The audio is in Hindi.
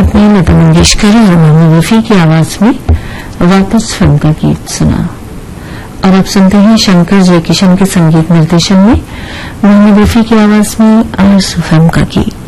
आपने लता मंगेशकर और मोहम्मद रफी की आवाज में वापस फिल्म का गीत सुना। और अब सुनते हैं शंकर जयकिशन के संगीत निर्देशन में मोहम्मद रफी की आवाज में आरज़ू फिल्म का गीत।